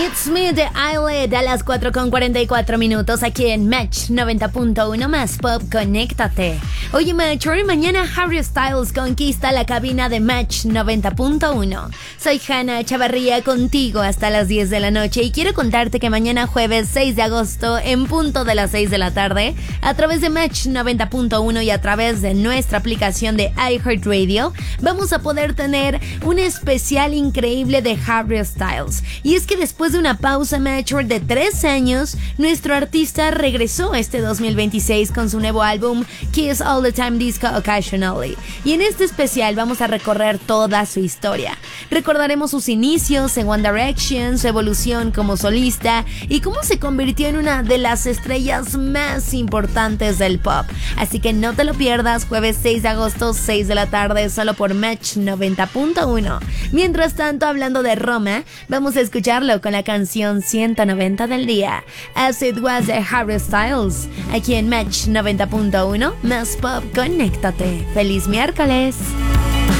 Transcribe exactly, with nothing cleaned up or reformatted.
It's Me de Eyelid a las cuatro con cuarenta y cuatro minutos aquí en Match noventa punto uno más Pop, conéctate. Oye, Match, mañana Harry Styles conquista la cabina de Match noventa punto uno. Soy Hanna Chavarría contigo hasta las diez de la noche y quiero contarte que mañana jueves seis de agosto en punto de las seis de la tarde a través de Match noventa punto uno y a través de nuestra aplicación de iHeartRadio vamos a poder tener un especial increíble de Harry Styles. Y es que después Después de una pausa mayor de tres años, nuestro artista regresó este dos mil veintiséis con su nuevo álbum Kiss All the Time Disco Occasionally. Y en este especial vamos a recorrer toda su historia. Recordaremos sus inicios en One Direction, su evolución como solista y cómo se convirtió en una de las estrellas más importantes del pop. Así que no te lo pierdas, jueves seis de agosto, seis de la tarde, solo por Match noventa punto uno. Mientras tanto, hablando de Roma, vamos a escucharlo con la canción ciento noventa del día, As It Was de Harry Styles, aquí en Match noventa punto uno, más Pop, conéctate. ¡Feliz miércoles!